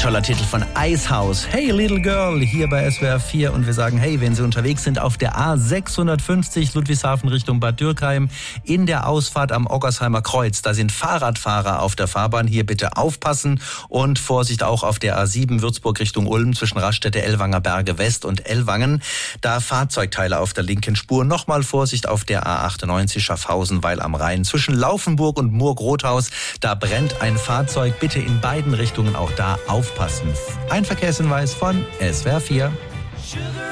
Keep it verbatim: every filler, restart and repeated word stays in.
toller Titel von Icehouse. Hey Little Girl, hier bei S W R vier. Und wir sagen, hey, wenn Sie unterwegs sind auf der A sechshundertfünfzig Ludwigshafen Richtung Bad Dürkheim, in der Ausfahrt am Oggersheimer Kreuz, da sind Fahrradfahrer auf der Fahrbahn. Hier bitte aufpassen und Vorsicht auch auf der A sieben Würzburg Richtung Ulm zwischen Raststätte Ellwanger Berge West und Ellwangen. Da Fahrzeugteile auf der linken Spur. Nochmal Vorsicht auf der A achtundneunzig Schaffhausen, Weil am Rhein zwischen Laufenburg und Murg-Rothaus. Da brennt ein Fahrzeug. Bitte in beiden Richtungen auch da aufpassen. Ein Verkehrshinweis von S W R vier.